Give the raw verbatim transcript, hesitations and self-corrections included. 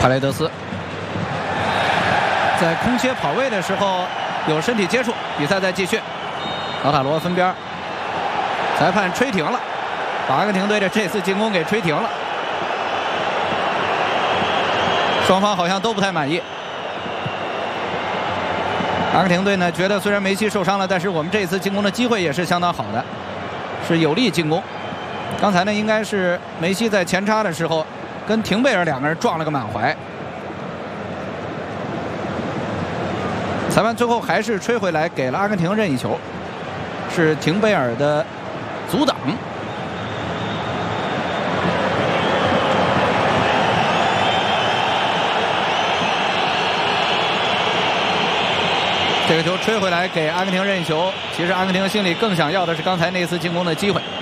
帕雷德斯在空切跑位的时候有身体接触，比赛在继续。老塔罗分边，裁判吹停了，把阿根廷队的这次进攻给吹停了。双方好像都不太满意。阿根廷队呢觉得虽然梅西受伤了，但是我们这次进攻的机会也是相当好的，是有力进攻。刚才呢应该是梅西在前插的时候跟廷贝尔两个人撞了个满怀。裁判最后还是吹回来给了阿根廷任意球，是廷贝尔的阻挡。这个球吹回来给阿根廷任意球，其实阿根廷心里更想要的是刚才那次进攻的机会。